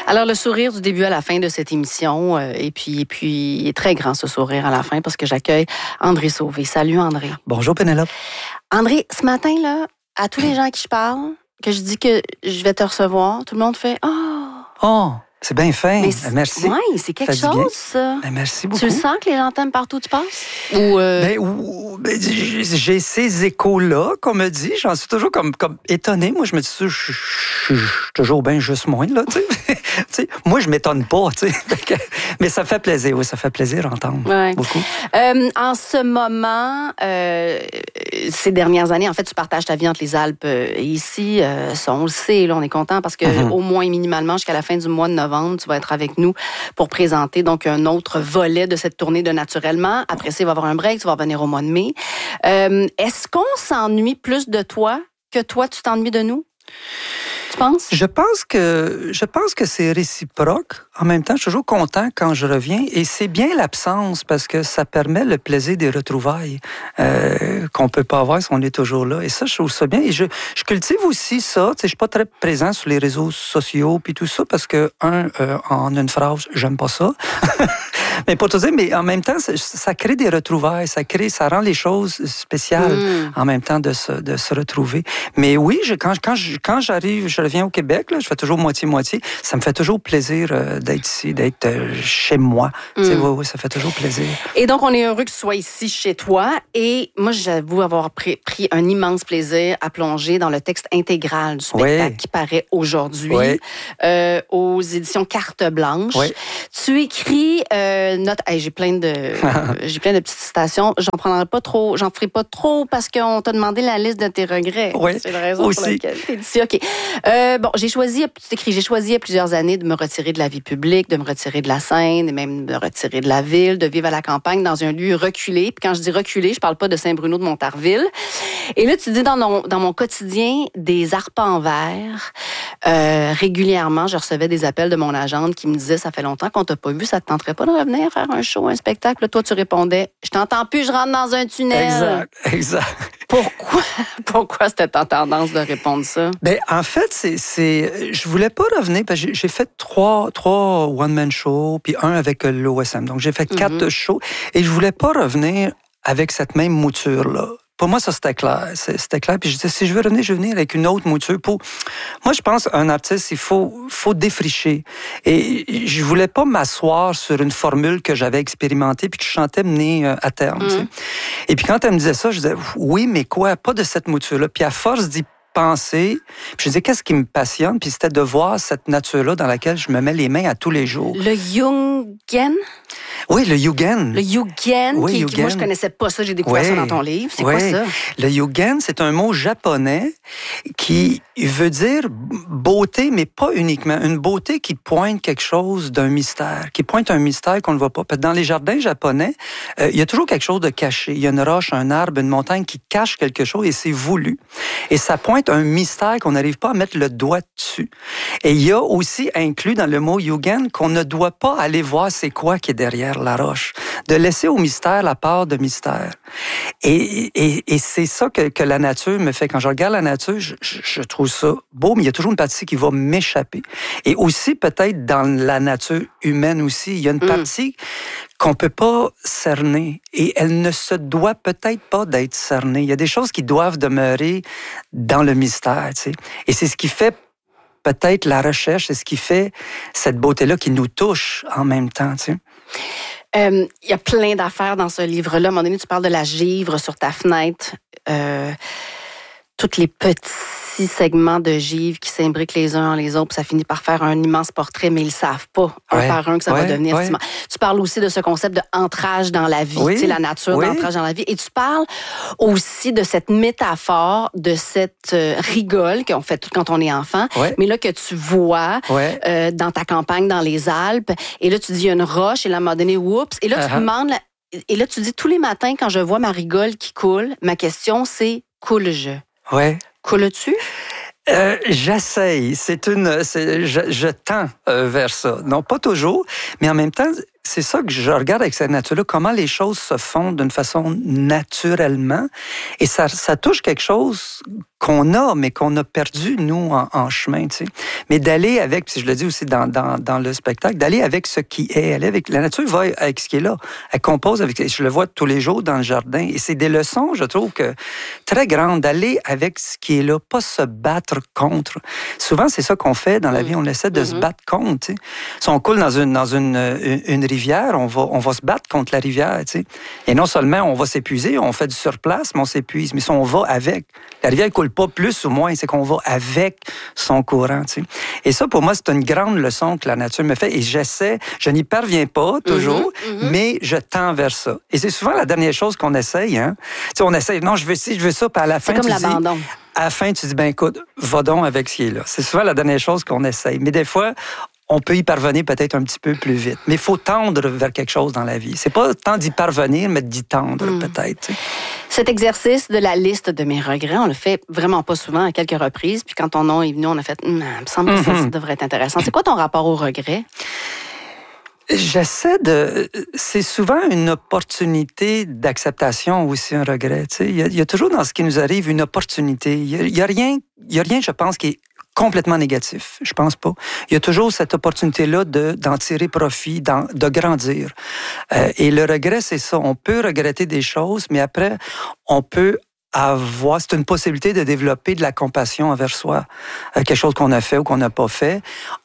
Alors, le sourire du début à la fin de cette émission, et puis, il est très grand ce sourire à la fin parce que j'accueille André Sauvé. Salut, André. Bonjour, Pénélope. André, ce matin, là, à tous les gens à qui je parle, que je dis que je vais te recevoir, tout le monde fait « Oh! » Oh, c'est bien fin. Merci. Oui, c'est quelque chose, ça. Merci beaucoup. Tu le sens que les gens t'aiment partout où tu passes? J'ai ces échos-là qu'on me dit. J'en suis toujours comme étonné. Moi, je me dis, je suis toujours bien juste moins, là, tu sais. Moi, je m'étonne pas, tu sais. Mais ça fait plaisir, oui, ça fait plaisir d'entendre. Ouais. Beaucoup. En ce moment, ces dernières années, en fait, tu partages ta vie entre les Alpes et ici. Ça, on le sait, là, on est content parce que au moins minimalement, jusqu'à la fin du mois de novembre, tu vas être avec nous pour présenter donc un autre volet de cette tournée de Naturellement. Après ça, il va y avoir un break, tu vas revenir au mois de mai. Est-ce qu'on s'ennuie plus de toi que toi, tu t'ennuies de nous? Tu penses? Je pense que c'est réciproque. En même temps, je suis toujours content quand je reviens. Et c'est bien l'absence parce que ça permet le plaisir des retrouvailles qu'on peut pas avoir si on est toujours là. Et ça, je trouve ça bien. Et je cultive aussi ça. Tu sais, je suis pas très présent sur les réseaux sociaux puis tout ça parce que, en une phrase, j'aime pas ça. Mais pour te dire, mais en même temps, ça crée des retrouvailles, ça rend les choses spéciales en même temps de se retrouver. Mais oui, quand j'arrive, je reviens au Québec, là, je fais toujours moitié-moitié. Ça me fait toujours plaisir d'être ici, d'être chez moi. Oui, ça fait toujours plaisir. Et donc, on est heureux que tu sois ici chez toi. Et moi, j'avoue avoir pris un immense plaisir à plonger dans le texte intégral du spectacle qui paraît aujourd'hui aux éditions Carte Blanche. Oui. Tu écris j'ai plein de petites citations. J'en ferai pas trop parce qu'on t'a demandé la liste de tes regrets. Oui, c'est la raison aussi. pour laquelle t'es ici. OK. J'ai choisi il y a plusieurs années de me retirer de la vie publique, de me retirer de la scène et même de me retirer de la ville, de vivre à la campagne dans un lieu reculé. Puis quand je dis reculé, je parle pas de Saint-Bruno de Montarville. Et là, tu dis dans mon quotidien des arpents verts. Régulièrement, je recevais des appels de mon agente qui me disait « Ça fait longtemps qu'on t'a pas vu, ça te tenterait pas de revenir faire un show, un spectacle? » Là, toi, tu répondais « Je t'entends plus, je rentre dans un tunnel. » Exact. Pourquoi c'était ta tendance de répondre ça? Ben, en fait, je voulais pas revenir parce que j'ai fait trois one-man shows puis un avec l'OSM. Donc, j'ai fait 4 shows et je voulais pas revenir avec cette même mouture-là. Pour moi, ça, c'était clair. C'était clair. Puis je disais, si je veux revenir, je veux venir avec une autre mouture. Moi, je pense qu'un artiste, il faut défricher. Et je voulais pas m'asseoir sur une formule que j'avais expérimentée puis que je sentais mener à terme. Tu sais. Et puis quand elle me disait ça, je disais, oui, mais quoi? Pas de cette mouture-là. Puis à force d'y penser, puis je disais, qu'est-ce qui me passionne? Puis c'était de voir cette nature-là dans laquelle je me mets les mains à tous les jours. Le Jungen? Oui, le Yugen. Le Yugen, oui, qui moi, je connaissais pas ça, j'ai découvert ça dans ton livre. C'est quoi ça? Le Yugen, c'est un mot japonais qui veut dire beauté, mais pas uniquement. Une beauté qui pointe quelque chose d'un mystère, qui pointe un mystère qu'on ne voit pas. Parce que dans les jardins japonais, il y a toujours quelque chose de caché. Il y a une roche, un arbre, une montagne qui cache quelque chose et c'est voulu. Et ça pointe un mystère qu'on n'arrive pas à mettre le doigt dessus. Et il y a aussi inclus dans le mot Yugen qu'on ne doit pas aller voir c'est quoi qui est derrière la roche. De laisser au mystère la part de mystère. Et c'est ça que la nature me fait. Quand je regarde la nature, je trouve ça beau, mais il y a toujours une partie qui va m'échapper. Et aussi, peut-être, dans la nature humaine aussi, il y a une partie qu'on peut pas cerner. Et elle ne se doit peut-être pas d'être cernée. Il y a des choses qui doivent demeurer dans le mystère, tu sais. Et c'est ce qui fait peut-être la recherche, c'est ce qui fait cette beauté-là qui nous touche en même temps, tu sais. Il y a plein d'affaires dans ce livre-là. À un moment donné, tu parles de la givre sur ta fenêtre. Tous les petits segments de givre qui s'imbriquent les uns en les autres, puis ça finit par faire un immense portrait, mais ils ne savent pas, un par un, que ça va devenir ciment. Tu parles aussi de ce concept de ancrage dans la vie, tu sais, la nature d'ancrage dans la vie. Et tu parles aussi de cette métaphore, de cette rigole qu'on fait tout quand on est enfant, mais là que tu vois dans ta campagne, dans les Alpes. Et là, tu dis, il y a une roche, et là, à un moment donné, oups. Et là, tu te demandes, et là, tu dis, tous les matins, quand je vois ma rigole qui coule, ma question, c'est, coule-je? Ouais. Coules-tu? J'essaye. Je tends vers ça. Non, pas toujours, mais en même temps, c'est ça que je regarde avec cette nature-là, comment les choses se font d'une façon naturellement. Et ça touche quelque chose qu'on a, mais qu'on a perdu, nous, en chemin, tu sais. Mais d'aller avec, puis je le dis aussi dans le spectacle, d'aller avec ce qui est. Aller avec, la nature va avec ce qui est là. Elle compose avec, je le vois tous les jours dans le jardin. Et c'est des leçons, je trouve, que très grandes, d'aller avec ce qui est là, pas se battre contre. Souvent, c'est ça qu'on fait dans la vie, on essaie de se battre contre, tu sais. Si on coule dans une rivière, on va se battre contre la rivière, tu sais. Et non seulement on va s'épuiser, on fait du surplace, mais on s'épuise. Mais si on va avec, la rivière coule pas plus ou moins, c'est qu'on va avec son courant, tu sais. Et ça, pour moi, c'est une grande leçon que la nature me fait. Et je n'y parviens pas toujours, mais je tends vers ça. Et c'est souvent la dernière chose qu'on essaye, hein. Tu sais, on essaye, non, je veux ci, je veux ça, puis à la fin, c'est comme l'abandon. À la fin, tu dis, ben écoute, va donc avec ce qui est là. C'est souvent la dernière chose qu'on essaye. Mais des fois, on peut y parvenir peut-être un petit peu plus vite. Mais il faut tendre vers quelque chose dans la vie. C'est pas tant d'y parvenir, mais d'y tendre peut-être. Tu sais. Cet exercice de la liste de mes regrets, on le fait vraiment pas souvent, à quelques reprises. Puis quand ton nom est venu, on a fait, il me semble que ça devrait être intéressant. C'est quoi ton rapport au regret? C'est souvent une opportunité d'acceptation aussi, un regret. Tu sais. Il y a toujours dans ce qui nous arrive une opportunité. Il y a rien, je pense, qui est complètement négatif. Je pense pas. Il y a toujours cette opportunité-là d'en tirer profit, de grandir. Et le regret, c'est ça. On peut regretter des choses, mais après, on peut c'est une possibilité de développer de la compassion envers soi. Quelque chose qu'on a fait ou qu'on n'a pas fait.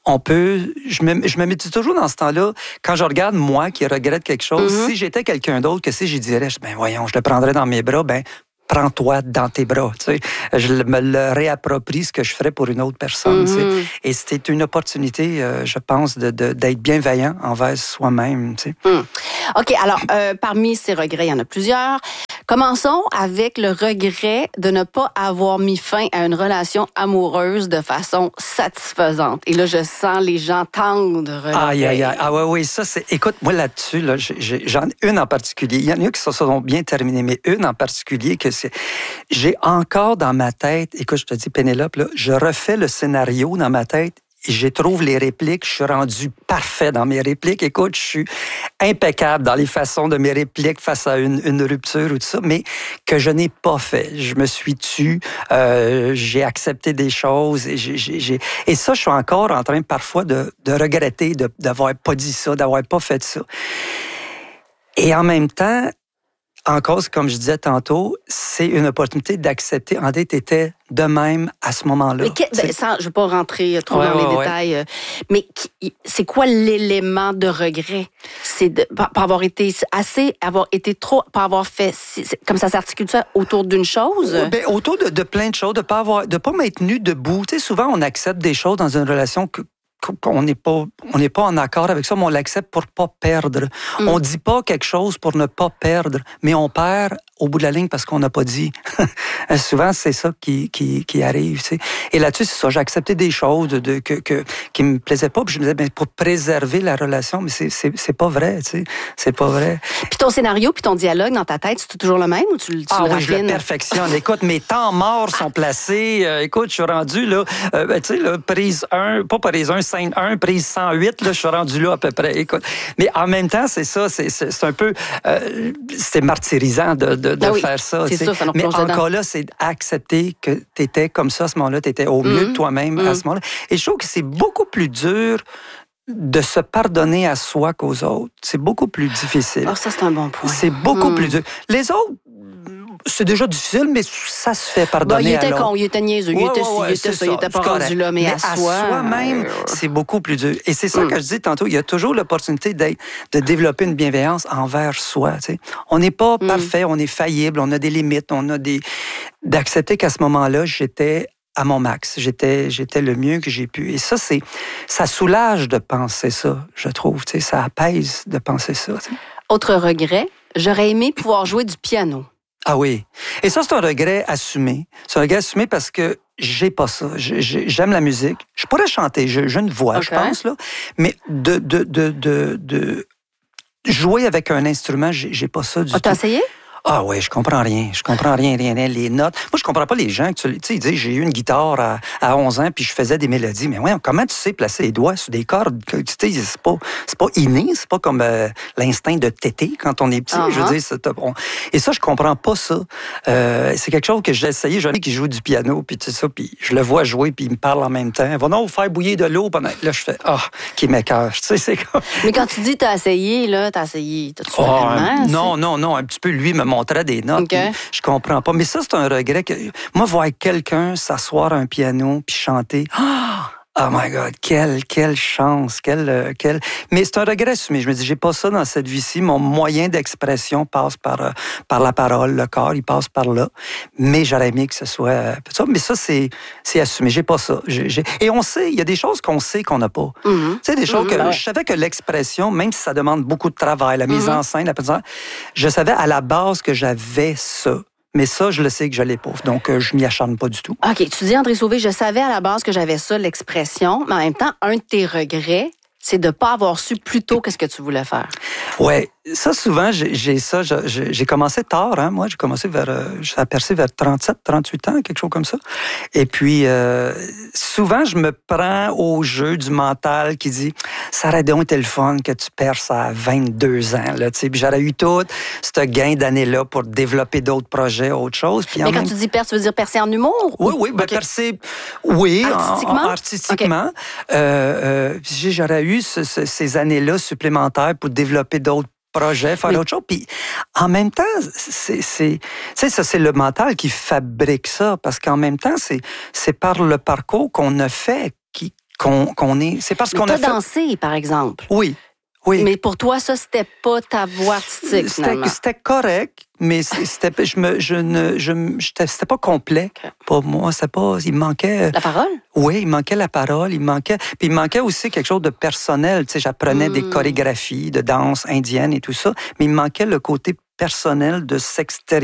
Je me mets toujours dans ce temps-là, quand je regarde moi qui regrette quelque chose, si j'étais quelqu'un d'autre, que si j'y dirais, ben voyons, je le prendrais dans mes bras, ben prends-toi dans tes bras. Tu sais. Je me le réapproprie ce que je ferais pour une autre personne. Tu sais. Et c'était une opportunité, je pense, d'être bienveillant envers soi-même. Tu sais. OK, alors, parmi ces regrets, il y en a plusieurs. Commençons avec le regret de ne pas avoir mis fin à une relation amoureuse de façon satisfaisante. Et là, je sens les gens tendre. Aïe. Ah oui, ça, c'est... Écoute, moi, là-dessus, là, j'en ai une en particulier. Il y en a qui se sont bien terminées, mais une en particulier que j'ai encore dans ma tête, écoute, je te dis, Pénélope, là, je refais le scénario dans ma tête et je trouve les répliques, je suis rendu parfait dans mes répliques. Écoute, je suis impeccable dans les façons de mes répliques face à une rupture ou tout ça, mais que je n'ai pas fait. Je me suis tue, j'ai accepté des choses et ça, je suis encore en train parfois de regretter d'avoir pas dit ça, d'avoir pas fait ça. Et en même temps, encore, comme je disais tantôt, c'est une opportunité d'accepter. André, t'étais de même à ce moment-là. Mais je ne veux pas rentrer trop dans les détails, mais c'est quoi l'élément de regret? C'est de pas avoir été trop, pas avoir fait, comme ça s'articule ça autour d'une chose? Ben, autour de plein de choses, de pas m'être tenu debout. Tu sais, souvent, on accepte des choses dans une relation qu'on n'est pas en accord avec ça, mais on l'accepte pour pas perdre. On dit pas quelque chose pour ne pas perdre, mais on perd au bout de la ligne parce qu'on n'a pas dit. Souvent, c'est ça qui arrive. Tu sais. Et là-dessus, c'est ça. J'ai accepté des choses qui me plaisaient pas, puis je me disais, ben, pour préserver la relation, mais c'est pas vrai. Tu sais. C'est pas vrai. Puis ton scénario, puis ton dialogue dans ta tête, c'est toujours le même ou tu le raffines? Oui, je le perfectionne. Écoute, mes temps morts sont placés. Écoute, je suis rendu là, tu sais, là, prise 1, pas prise 1, scène 1, prise 108, là, je suis rendu là à peu près. Écoute. Mais en même temps, c'est ça, c'est un peu, c'est martyrisant de faire ça. C'est sûr, ça nous mais plonge dedans. encore là, c'est d'accepter que tu étais comme ça à ce moment-là, tu étais au mieux de toi-même à ce moment-là. Et je trouve que c'est beaucoup plus dur de se pardonner à soi qu'aux autres. C'est beaucoup plus difficile. Oh, ça, c'est un bon point. C'est beaucoup plus dur. Les autres, c'est déjà difficile, mais ça se fait pardonner à l'autre. Il était con, il était niaiseux, il était pas rendu là, mais à soi-même, c'est beaucoup plus dur. Et c'est ça que je dis tantôt, il y a toujours l'opportunité de développer une bienveillance envers soi. Tu sais. On n'est pas parfait, on est faillible, on a des limites, d'accepter qu'à ce moment-là, j'étais à mon max. J'étais le mieux que j'ai pu. Et ça soulage de penser ça, je trouve. Tu sais, ça apaise de penser ça. Tu sais. Autre regret, j'aurais aimé pouvoir jouer du piano. Ah oui. Et ça, c'est un regret assumé. C'est un regret assumé parce que j'ai pas ça. J'aime la musique. Je pourrais chanter. J'ai une voix, je pense, là. Mais de jouer avec un instrument, j'ai pas ça du tout. T'as essayé? Ah ouais, je comprends rien, rien, les notes. Moi, je comprends pas les gens, tu sais, ils disent, j'ai eu une guitare à 11 ans, puis je faisais des mélodies. Mais ouais, comment tu sais placer les doigts sur des cordes? Tu sais, c'est pas inné, c'est pas comme l'instinct de téter quand on est petit. Je veux dire, et ça, je comprends pas ça. C'est quelque chose que j'ai essayé. J'ai un ami qui joue du piano, puis tu sais ça, puis je le vois jouer, puis il me parle en même temps. Va non, faire bouillir de l'eau pendant. Là, je fais, qui m'écoeure. Tu sais, c'est comme. Mais quand tu dis t'as essayé, t'as-tu vraiment? Non, un petit peu, lui me montrait des notes. Okay. Je comprends pas. Mais ça, c'est un regret que. Moi, voir quelqu'un s'asseoir à un piano puis chanter. Oh my God, quelle chance, Mais c'est un regret assumé. Je me dis, j'ai pas ça dans cette vie-ci. Mon moyen d'expression passe par la parole, le corps, il passe par là. Mais j'aurais aimé que ce soit ça. Mais ça, c'est assumé. J'ai pas ça. Et on sait, il y a des choses qu'on sait qu'on n'a pas. Tu sais, des choses que je savais que l'expression, même si ça demande beaucoup de travail, la mise en scène, je savais à la base que j'avais ça. Mais ça, je le sais que je l'ai pas. Donc, je m'y acharne pas du tout. OK. Tu dis, André Sauvé, je savais à la base que j'avais ça, l'expression, mais en même temps, un de tes regrets, c'est de ne pas avoir su plus tôt qu'est-ce que tu voulais faire. Oui. Ça, souvent, j'ai commencé tard, hein. Moi, j'ai commencé j'ai percé vers 37, 38 ans, quelque chose comme ça. Et puis, souvent, je me prends au jeu du mental qui dit, ça aurait donc été le fun que tu perces à 22 ans, là, tu sais. Puis j'aurais eu tout ce gain d'années-là pour développer d'autres projets, autre chose. Puis mais quand tu dis percer, tu veux dire percer en humour? Oui, percer, oui, artistiquement. J'aurais eu ces années-là supplémentaires pour développer d'autres projets, faire autre chose. Puis en même temps, c'est le mental qui fabrique ça, parce qu'en même temps, c'est par le parcours qu'on a fait qu'on est. C'est parce qu'on a fait. Dansé, par exemple. Oui. Mais pour toi, ça, c'était pas ta voix artistique, finalement. C'était correct, mais c'était pas complet. Okay. Pour moi, il manquait. La parole? Oui, il manquait la parole, puis il manquait aussi quelque chose de personnel. Tu sais, j'apprenais des chorégraphies de danse indienne et tout ça, mais il manquait le côté personnel de s'extérioriser.